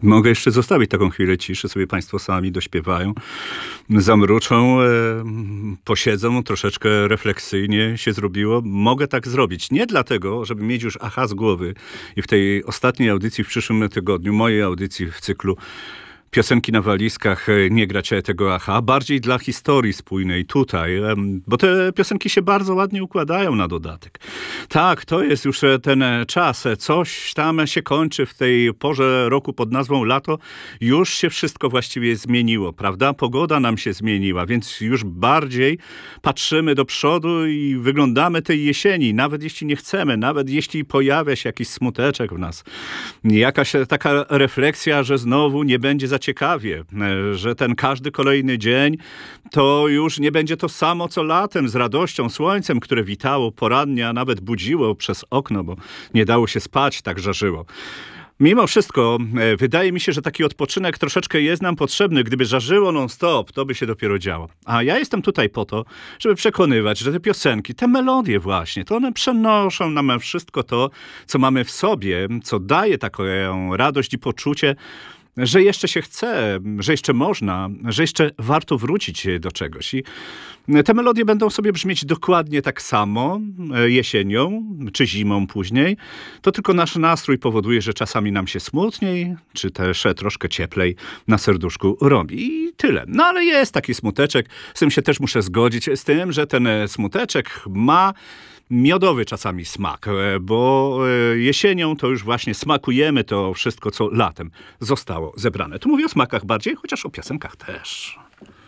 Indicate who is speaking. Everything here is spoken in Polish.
Speaker 1: Mogę jeszcze zostawić taką chwilę ciszy, sobie państwo sami dośpiewają, zamruczą, posiedzą, troszeczkę refleksyjnie się zrobiło. Mogę tak zrobić. Nie dlatego, żeby mieć już aha z głowy i w tej ostatniej audycji w przyszłym tygodniu, mojej audycji w cyklu Piosenki na walizkach, nie grać tego aha, bardziej dla historii spójnej tutaj, bo te piosenki się bardzo ładnie układają na dodatek. Tak, to jest już ten czas, coś tam się kończy w tej porze roku pod nazwą lato, już się wszystko właściwie zmieniło, prawda? Pogoda nam się zmieniła, więc już bardziej patrzymy do przodu i wyglądamy tej jesieni, nawet jeśli nie chcemy, nawet jeśli pojawia się jakiś smuteczek w nas, jakaś taka refleksja, że znowu nie będzie za ciekawie, że ten każdy kolejny dzień to już nie będzie to samo co latem z radością, słońcem, które witało porannie, a nawet budziło przez okno, bo nie dało się spać, tak żarzyło. Mimo wszystko, wydaje mi się, że taki odpoczynek troszeczkę jest nam potrzebny. Gdyby żarzyło non-stop, to by się dopiero działo. A ja jestem tutaj po to, żeby przekonywać, że te piosenki, te melodie właśnie, to one przenoszą nam wszystko to, co mamy w sobie, co daje taką radość i poczucie, że jeszcze się chce, że jeszcze można, że jeszcze warto wrócić do czegoś. I te melodie będą sobie brzmieć dokładnie tak samo jesienią, czy zimą później. To tylko nasz nastrój powoduje, że czasami nam się smutniej, czy też troszkę cieplej na serduszku robi. I tyle. No ale jest taki smuteczek, z tym się też muszę zgodzić, z tym, że ten smuteczek ma miodowy czasami smak, bo jesienią to już właśnie smakujemy to wszystko, co latem zostało zebrane. Tu mówię o smakach bardziej, chociaż o piosenkach też.